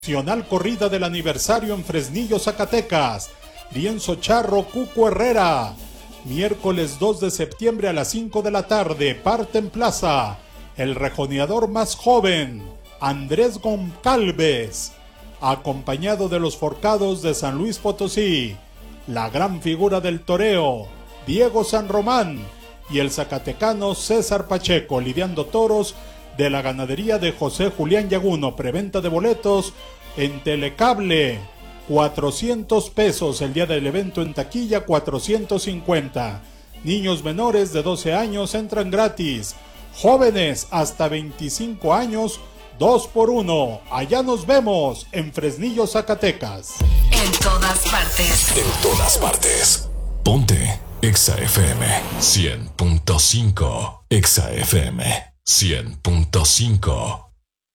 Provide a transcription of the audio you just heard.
Nacional Corrida del Aniversario en Fresnillo, Zacatecas. Lienzo Charro, Cuco Herrera. Miércoles 2 de septiembre a las 5 de la tarde. Parte en plaza. El rejoneador más joven, Andrés Goncalves, acompañado de los forcados de San Luis Potosí. La gran figura del toreo, Diego San Román. Y el zacatecano César Pacheco, lidiando toros de la ganadería de José Julián Yaguno. Preventa de boletos en Telecable, 400 pesos. El día del evento en taquilla, 450. Niños menores de 12 años entran gratis. Jóvenes hasta 25 años, 2 por 1. Allá nos vemos en Fresnillo, Zacatecas. En todas partes. En todas partes. Ponte Exa FM 100.5. Exa FM 100.5.